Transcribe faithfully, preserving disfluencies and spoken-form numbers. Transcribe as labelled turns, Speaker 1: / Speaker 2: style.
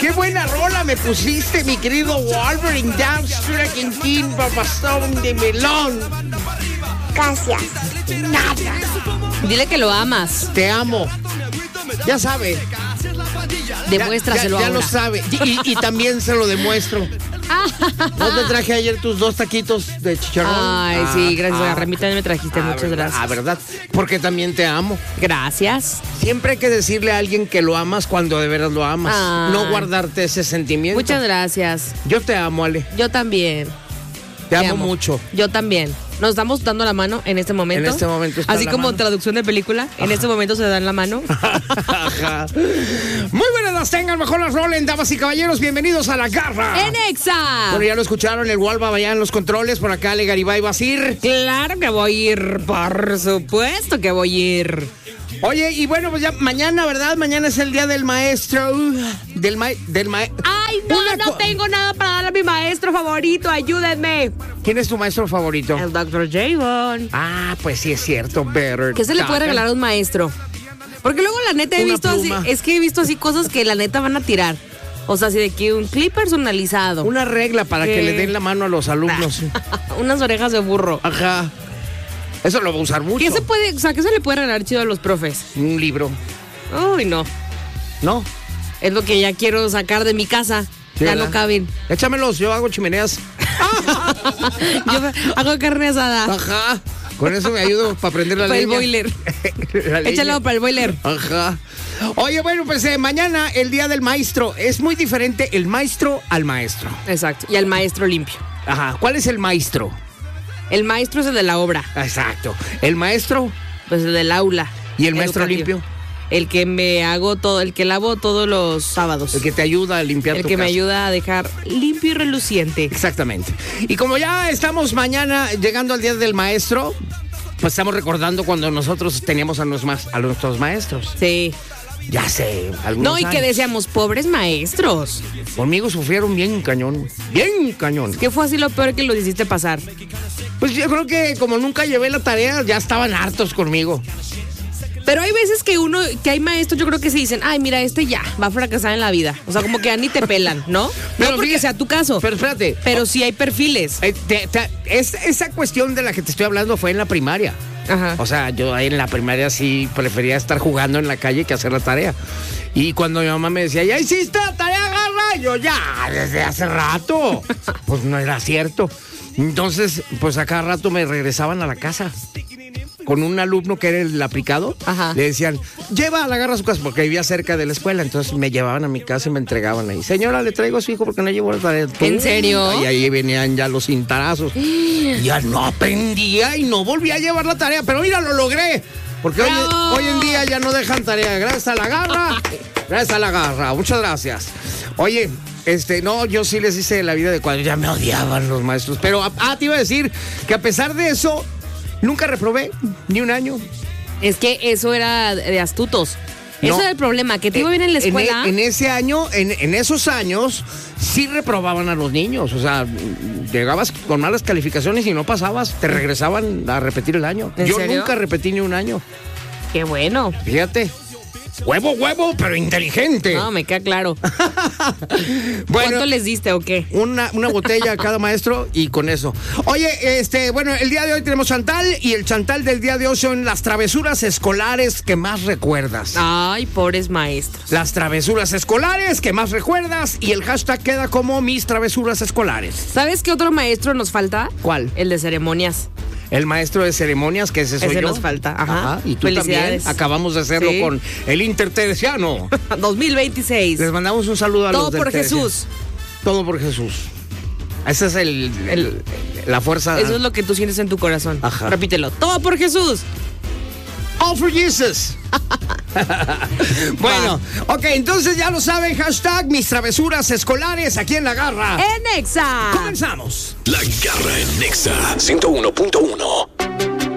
Speaker 1: Qué buena rola me pusiste, mi querido Wolverine. Downstreet King, papastón de melón.
Speaker 2: Gracias.
Speaker 1: Nada.
Speaker 3: Dile que lo amas.
Speaker 1: Te amo. Ya sabe.
Speaker 3: Demuéstraselo
Speaker 1: ya, ya, ya
Speaker 3: ahora.
Speaker 1: lo sabe. Y, y, y también se lo demuestro. ¿No te traje ayer tus dos taquitos de chicharrón?
Speaker 3: Ay,
Speaker 1: ah,
Speaker 3: sí, gracias.
Speaker 1: ah,
Speaker 3: A mí también me trajiste,
Speaker 1: ah,
Speaker 3: muchas
Speaker 1: verdad,
Speaker 3: gracias.
Speaker 1: Ah, ¿verdad? Porque también te amo.
Speaker 3: Gracias.
Speaker 1: Siempre hay que decirle a alguien que lo amas cuando de veras lo amas.
Speaker 3: Ay.
Speaker 1: No guardarte ese sentimiento.
Speaker 3: Muchas gracias.
Speaker 1: Yo te amo, Ale.
Speaker 3: Yo también.
Speaker 1: Te, amo, amo mucho.
Speaker 3: Yo también. Nos estamos dando la mano en este momento.
Speaker 1: En este momento está
Speaker 3: Así
Speaker 1: la
Speaker 3: como
Speaker 1: mano.
Speaker 3: traducción de película. Ajá. En este momento se dan la mano.
Speaker 1: Ajá. Muy buenas las tengan, mejor las rolen, damas y caballeros. Bienvenidos a La Garra.
Speaker 3: ¡En Exa!
Speaker 1: Bueno, ya lo escucharon, el Walva allá en los controles. Por acá, Ale Garibay vas a ir.
Speaker 3: Claro que voy a ir, por supuesto que voy a ir.
Speaker 1: Oye, y bueno, pues ya mañana, ¿verdad? Mañana es el día del maestro. Del ma del ma
Speaker 3: Ay, no,
Speaker 1: Una
Speaker 3: no tengo nada para darle a mi maestro favorito. Ayúdenme.
Speaker 1: ¿Quién es tu maestro favorito?
Speaker 3: El doctor Javon.
Speaker 1: Ah, pues sí es cierto, Better.
Speaker 3: ¿Qué se le puede regalar a un maestro? Porque luego la neta he
Speaker 1: Una
Speaker 3: visto
Speaker 1: pluma.
Speaker 3: así, es que he visto así cosas que la neta van a tirar. O sea, así de que un clip personalizado.
Speaker 1: Una regla para
Speaker 3: ¿Qué?
Speaker 1: que le den la mano a los alumnos.
Speaker 3: Unas orejas de burro.
Speaker 1: Ajá. Eso lo va a usar mucho.
Speaker 3: ¿Qué se puede, o sea, qué se le puede regalar chido a los profes?
Speaker 1: Un libro.
Speaker 3: Uy, no.
Speaker 1: ¿No?
Speaker 3: Es lo que ya quiero sacar de mi casa.
Speaker 1: Sí,
Speaker 3: ya
Speaker 1: ¿verdad?
Speaker 3: no caben.
Speaker 1: Échamelos, yo hago chimeneas.
Speaker 3: Yo hago carne asada.
Speaker 1: Ajá. Con eso me ayudo para prender la
Speaker 3: Para el
Speaker 1: leña.
Speaker 3: boiler.
Speaker 1: La leña.
Speaker 3: Échalo para el boiler.
Speaker 1: Ajá. Oye, bueno, pues eh, mañana el día del maestro. Es muy diferente el maestro al maestro.
Speaker 3: Exacto. Y al maestro limpio.
Speaker 1: Ajá. ¿Cuál es el maestro?
Speaker 3: El maestro es el de la obra.
Speaker 1: Exacto. El maestro
Speaker 3: Pues el del aula.
Speaker 1: y el maestro
Speaker 3: educativo.
Speaker 1: limpio.
Speaker 3: El que me hago todo, el que lavo todos los sábados.
Speaker 1: El que te ayuda a limpiar
Speaker 3: El
Speaker 1: tu
Speaker 3: que me
Speaker 1: casa.
Speaker 3: ayuda a dejar limpio y reluciente.
Speaker 1: Exactamente. Y como ya estamos mañana llegando al día del maestro, pues estamos recordando cuando nosotros teníamos a, los ma- a nuestros maestros.
Speaker 3: Sí.
Speaker 1: Ya sé, algunos
Speaker 3: No, y que
Speaker 1: años.
Speaker 3: decíamos, pobres maestros.
Speaker 1: Conmigo sufrieron bien cañón. Bien cañón.
Speaker 3: ¿Qué fue así lo peor que los hiciste pasar?
Speaker 1: Pues yo creo que como nunca llevé la tarea, ya estaban hartos conmigo.
Speaker 3: Pero hay veces que uno, que hay maestros, yo creo que se dicen, ay, mira, este ya va a fracasar en la vida. O sea, como que ya ni te pelan, ¿no?
Speaker 1: Pero
Speaker 3: no porque
Speaker 1: fíjate-
Speaker 3: sea tu caso.
Speaker 1: Pero espérate.
Speaker 3: Pero sí hay perfiles.
Speaker 1: Eh, te- te- es- esa cuestión de la que te estoy hablando fue en la primaria.
Speaker 3: Ajá.
Speaker 1: O sea, yo ahí en la primaria sí prefería estar jugando en la calle que hacer la tarea. Y cuando mi mamá me decía, ¿ya hiciste la tarea, Garra? Yo ya, desde hace rato. Pues no era cierto. Entonces, pues a cada rato me regresaban a la casa. Con un alumno que era el aplicado,
Speaker 3: Ajá.
Speaker 1: le decían, lleva a la Garra a su casa, porque vivía cerca de la escuela. Entonces me llevaban a mi casa y me entregaban ahí. Señora, le traigo a su hijo porque no llevó la tarea.
Speaker 3: ¿En serio?
Speaker 1: Y ahí venían ya los cintarazos. Ya no aprendía y no volví a llevar la tarea, pero mira, lo logré. Porque hoy,
Speaker 3: ¡Bravo!
Speaker 1: hoy en día ya no dejan tarea. Gracias a la Garra. Gracias a la Garra. Muchas gracias. Oye, este, no, yo sí les hice la vida de cuadro. Ya me odiaban los maestros. Pero, ah, te iba a decir que a pesar de eso, nunca reprobé ni un año.
Speaker 3: Es que eso era de astutos.
Speaker 1: No.
Speaker 3: Eso era el problema, que te iba bien en la escuela.
Speaker 1: En, en ese año, en, en esos años, sí reprobaban a los niños. O sea, llegabas con malas calificaciones y no pasabas, te regresaban a repetir el año.
Speaker 3: ¿En
Speaker 1: Yo
Speaker 3: serio?
Speaker 1: nunca repetí ni un año.
Speaker 3: Qué bueno.
Speaker 1: Fíjate. Huevo, huevo, pero inteligente.
Speaker 3: No, me queda claro.
Speaker 1: Bueno,
Speaker 3: ¿Cuánto les diste o qué?
Speaker 1: Una, una botella a cada maestro y con eso. Oye, este, bueno, el día de hoy tenemos Chantal y el Chantal del día de hoy son las travesuras escolares que más recuerdas.
Speaker 3: Ay, pobres maestros.
Speaker 1: Las travesuras escolares que más recuerdas y el hashtag queda como mis travesuras escolares.
Speaker 3: ¿Sabes qué otro maestro nos falta?
Speaker 1: ¿Cuál?
Speaker 3: El de ceremonias.
Speaker 1: El maestro de ceremonias, que ese soy
Speaker 3: Ese
Speaker 1: yo.
Speaker 3: nos falta, ajá.
Speaker 1: Y tú también.
Speaker 3: Felicidades.
Speaker 1: Acabamos de hacerlo
Speaker 3: Sí.
Speaker 1: con el Interteresiano.
Speaker 3: dos mil veintiséis.
Speaker 1: Les mandamos un saludo a
Speaker 3: Todo
Speaker 1: los del
Speaker 3: por
Speaker 1: Teresiano.
Speaker 3: Jesús.
Speaker 1: Todo por Jesús. Esa es el, el- la fuerza.
Speaker 3: Eso es lo que tú sientes en tu corazón.
Speaker 1: Ajá.
Speaker 3: Repítelo. Todo por Jesús.
Speaker 1: All for Jesus. Bueno, ok, entonces ya lo saben, hashtag mis travesuras escolares aquí en La Garra.
Speaker 3: En Exa.
Speaker 1: Comenzamos.
Speaker 4: La Garra en Nexa ciento uno punto uno.